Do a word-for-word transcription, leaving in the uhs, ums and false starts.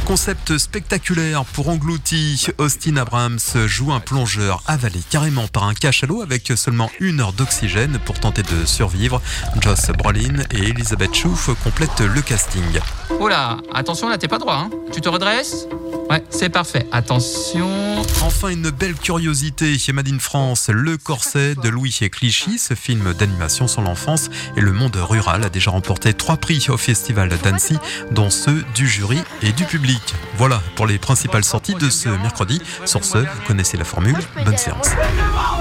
Concept spectaculaire pour englouti. Austin Abrams joue un plongeur avalé carrément par un cachalot avec seulement une heure d'oxygène pour tenter de survivre. Josh Brolin et Elizabeth Shue complètent le casting. Oula, attention là, t'es pas droit, hein. Tu te redresses ? Ouais, c'est parfait. Attention. Enfin, une belle curiosité chez Made in France, Le Corset de Louis Clichy. Ce film d'animation sur l'enfance et le monde rural a déjà remporté trois prix au Festival d'Annecy, dont ceux du jury et du public. Voilà pour les principales sorties de ce mercredi. Sur ce, vous connaissez la formule. Bonne séance.